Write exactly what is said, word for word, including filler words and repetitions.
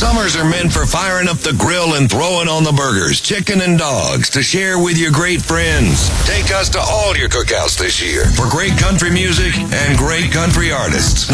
Summers are meant for firing up the grill and throwing on the burgers, chicken, and dogs to share with your great friends. Take us to all your cookouts this year for great country music and great country artists.